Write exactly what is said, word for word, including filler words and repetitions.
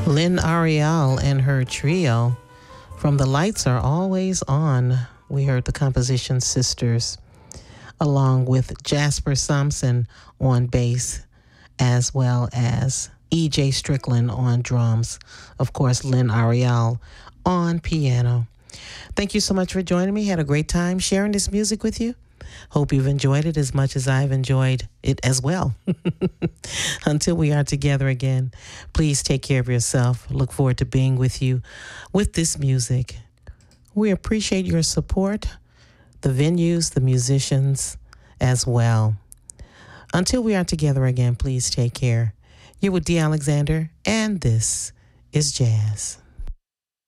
Lynn Ariel and her trio from The Lights Are Always On. We heard the composition Sisters, along with Jasper Thompson on bass, as well as E J Strickland on drums. Of course, Lynn Ariel on piano. Thank you so much for joining me. Had a great time sharing this music with you. Hope you've enjoyed it as much as I've enjoyed it as well. Until we are together again, please take care of yourself. Look forward to being with you with this music. We appreciate your support, the venues, the musicians as well. Until we are together again, please take care. You're with Dee Alexander, and this is Jazz.